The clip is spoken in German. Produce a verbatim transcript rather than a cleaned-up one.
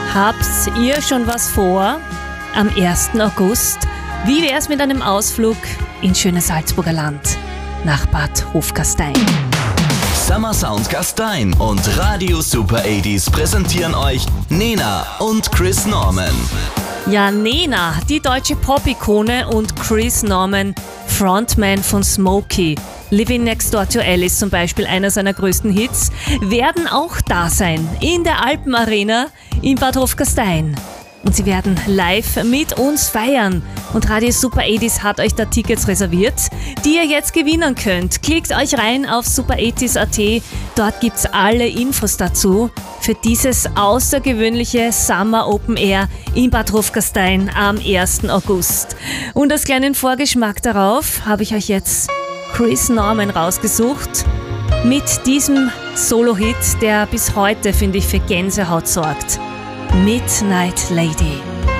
Habt ihr schon was vor am ersten August? Wie wär's mit einem Ausflug in schönes Salzburger Land nach Bad Hofgastein? Summer Sound Gastein und Radio Super achtziger präsentieren euch Nena und Chris Norman. Ja, Nena, die deutsche Pop-Ikone, und Chris Norman, Frontman von Smokey, Living Next Door to Alice zum Beispiel, einer seiner größten Hits, werden auch da sein in der Alpenarena in Bad Hofgastein. Und sie werden live mit uns feiern. Und Radio Super achtziger hat euch da Tickets reserviert, die ihr jetzt gewinnen könnt. Klickt euch rein auf super achtziger punkt at. Dort gibt's alle Infos dazu für dieses außergewöhnliche Summer Open Air in Bad Hofgastein am ersten August. Und als kleinen Vorgeschmack darauf habe ich euch jetzt Chris Norman rausgesucht mit diesem Solo-Hit, der bis heute, finde ich, für Gänsehaut sorgt. Midnight Lady.